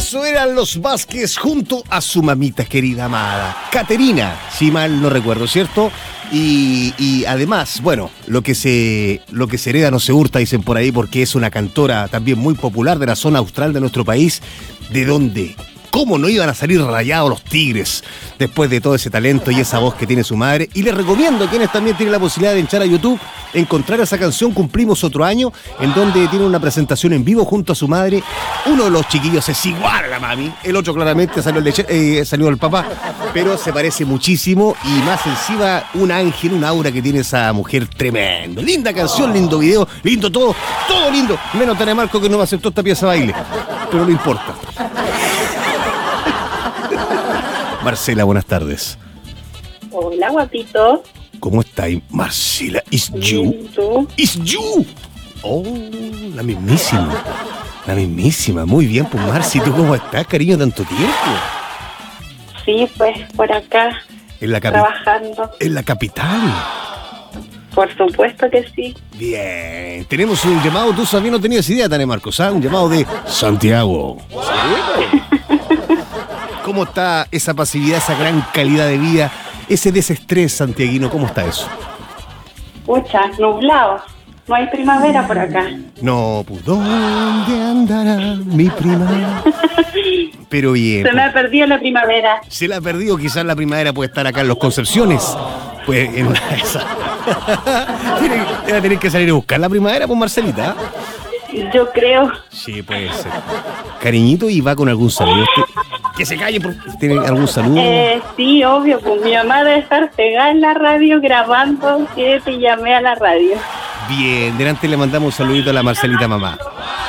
Eso eran los Vázquez junto a su mamita querida amada, Caterina, si mal no recuerdo, ¿cierto? Y además, bueno, lo que se hereda no se hurta, dicen por ahí, porque es una cantora también muy popular de la zona austral de nuestro país, de donde... ¿Cómo no iban a salir rayados los Tigres después de todo ese talento y esa voz que tiene su madre? Y les recomiendo a quienes también tienen la posibilidad de entrar a YouTube, encontrar esa canción. Cumplimos otro año en donde tiene una presentación en vivo junto a su madre. Uno de los chiquillos es igual a la mami, el otro claramente salió el papá, pero se parece muchísimo y más encima un ángel, un aura que tiene esa mujer tremendo. Linda canción, lindo video, lindo todo lindo. Menos Tania Marco que no me aceptó esta pieza de baile, pero no importa. Marcela, buenas tardes. Hola, guapito. ¿Cómo estás, Marcela? Is you? Is you? Oh, la mismísima. Muy bien, pues Marci, ¿tú cómo estás, cariño, tanto tiempo? Sí, pues, por acá, trabajando. ¿En la capital? Por supuesto que sí. Bien, tenemos un llamado, tú sabías, no tenías idea, Tania Marcos, un llamado de Santiago. ¿Sí? ¿Cómo está esa pasividad, esa gran calidad de vida, ese desestrés santiaguino? ¿Cómo está eso? Pucha, nublado. No hay primavera por acá. No, pues, ¿dónde andará mi primavera? Pero bien. Se me ha perdido la primavera. Se la ha perdido, quizás la primavera puede estar acá en Los Concepciones. Pues en una de esas. Va a tener que salir a buscar la primavera, pues Marcelita. Yo creo. Sí, puede ser. Cariñito, ¿y va con algún saludo? Que se calle, ¿tiene algún saludo? Sí, obvio, pues mi mamá debe estar pegada en la radio grabando que te llamé a la radio. Bien, delante le mandamos un saludito a la Marcelita mamá.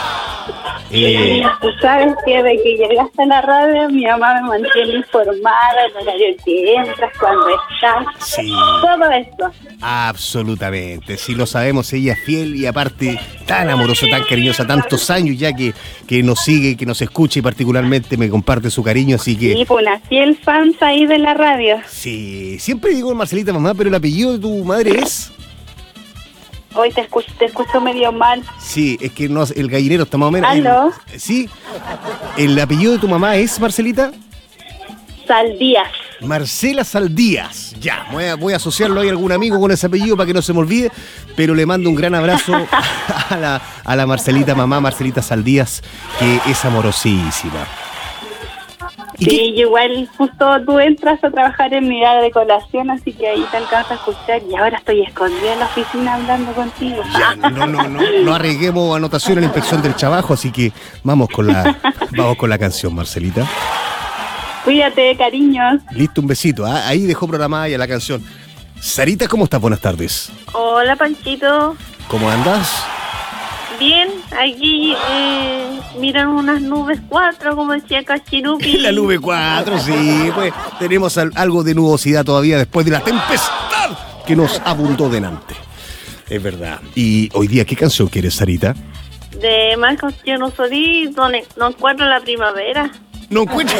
Tú sabes que de que llegaste a la radio, mi mamá me mantiene informada, el horario que entras, cuando estás, sí. Todo esto. Absolutamente, sí lo sabemos, ella es fiel y aparte tan amorosa, tan cariñosa, tantos años ya que nos sigue, que nos escucha y particularmente me comparte su cariño, así que... Sí, pues una fiel fan ahí de la radio. Sí, siempre digo Marcelita mamá, pero el apellido de tu madre es... Hoy te escucho medio mal. Sí, es que no, el gallinero está más o menos... ¿Aló? Sí, ¿el apellido de tu mamá es, Marcelita? Saldías. Marcela Saldías. Ya, voy a asociarlo ahí a algún amigo con ese apellido para que no se me olvide, pero le mando un gran abrazo a la Marcelita mamá, Marcelita Saldías, que es amorosísima. Sí, igual justo tú entras a trabajar en mi área de colación, así que ahí te alcanza a escuchar y ahora estoy escondida en la oficina hablando contigo. Ya, no arriesguemos anotación en la inspección del trabajo, así que vamos con la canción, Marcelita. Cuídate, cariños. Listo, un besito. Ahí dejó programada ya la canción. Sarita, ¿cómo estás? Buenas tardes. Hola, Panchito. ¿Cómo andas? Bien, aquí miran unas nubes 4, como decía Cachirupi. La nube 4, sí, pues tenemos algo de nubosidad todavía después de la tempestad que nos abundó delante. Es verdad. Y hoy día, ¿qué canción quieres, Sarita? De Marcos Yo no soy, donde no encuentro la primavera. No encuentro.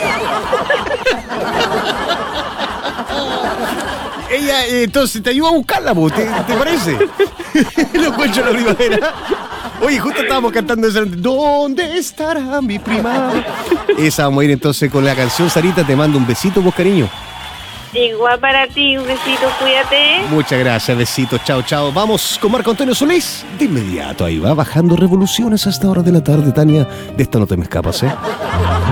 Ella, entonces, te ayuda a buscarla, ¿te parece? No encuentro la primavera. Oye, justo estábamos cantando esa. ¿Dónde estará mi primavera? Esa vamos a ir entonces con la canción, Sarita. Te mando un besito, vos, cariño. Igual para ti, un besito, cuídate. Muchas gracias, besitos, chao. Vamos con Marco Antonio Solís. De inmediato, ahí va bajando revoluciones a esta hora de la tarde, Tania. De esta no te me escapas,